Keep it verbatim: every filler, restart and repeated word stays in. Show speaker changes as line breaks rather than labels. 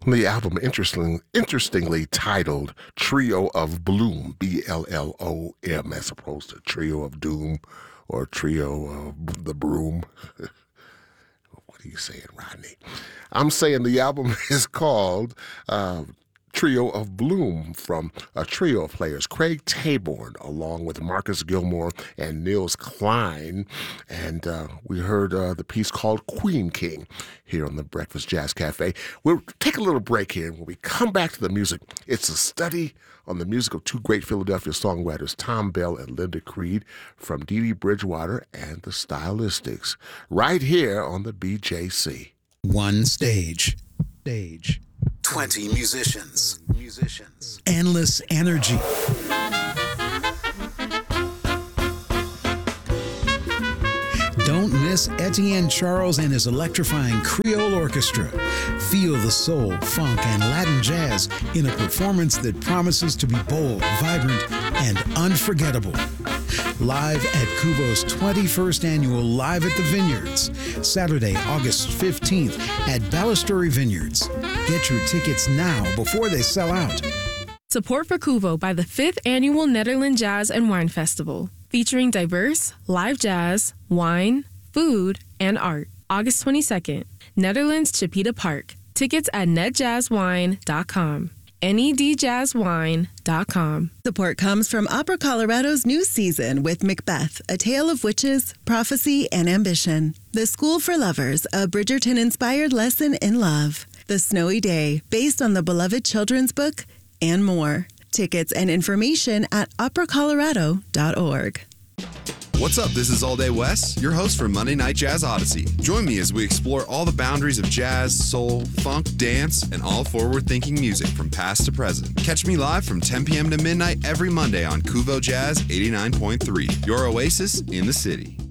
The album, interesting, interestingly titled Trio of Bloom, B L L O M, as opposed to Trio of Doom or Trio of the Broom. What are you saying, Rodney? I'm saying the album is called uh, Trio of Bloom, from a trio of players, Craig Taborn, along with Marcus Gilmore and Nils Klein. And uh, we heard uh, the piece called Queen King here on the Breakfast Jazz Cafe. We'll take a little break here, and when we come back to the music, it's a study on the music of two great Philadelphia songwriters, Thom Bell and Linda Creed, from Dee Dee Bridgewater and the Stylistics, right here on the B J C.
One stage. Stage.
twenty musicians. Musicians.
Endless energy. Don't miss Etienne Charles and his electrifying Creole Orchestra. Feel the soul, funk, and Latin jazz in a performance that promises to be bold, vibrant, and unforgettable. Live at Kuvo's twenty-first Annual Live at the Vineyards, Saturday, August fifteenth at Balustrade Vineyards. Get your tickets now before they sell out.
Support for Kuvo by the fifth Annual Netherlands Jazz and Wine Festival, featuring diverse live jazz, wine, food, and art. August twenty-second, Netherlands Chipeta Park. Tickets at net jazz wine dot com. N E D jazz wine dot com.
Support comes from Opera Colorado's new season with Macbeth, A Tale of Witches, Prophecy, and Ambition. The School for Lovers, a Bridgerton-inspired lesson in love. The Snowy Day, based on the beloved children's book, and more. Tickets and information at opera colorado dot org.
What's up? This is All Day Wes, your host for Monday Night Jazz Odyssey. Join me as we explore all the boundaries of jazz, soul, funk, dance, and all forward-thinking music from past to present. Catch me live from ten p.m. to midnight every Monday on Kuvo Jazz eighty-nine point three, your oasis in the city.